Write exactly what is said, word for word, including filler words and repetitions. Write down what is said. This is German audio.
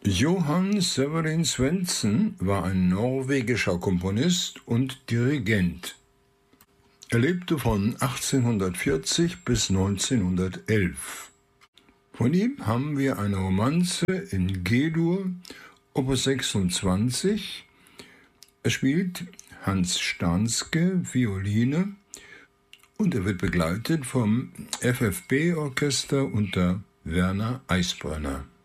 Johann Severin Svendsen war ein norwegischer Komponist und Dirigent. Er lebte von achtzehnhundertvierzig bis neunzehnhundertelf. Von ihm haben wir eine Romanze in G-Dur, Opus sechsundzwanzig. Er spielt Hans Stanske, Violine, und er wird begleitet vom F F B-Orchester unter Werner Eisbrenner.